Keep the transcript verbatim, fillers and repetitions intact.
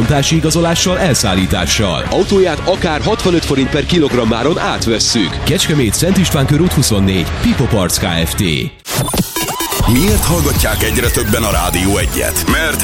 bontási igazolással, elszállítással. Autóját akár hatvanöt forint per kilogrammáron átvesszük. Kecskemét, Szent István kör út huszonnégy, Pipo Parts Kft. Miért hallgatják egyre többen a Rádió Egyet? Mert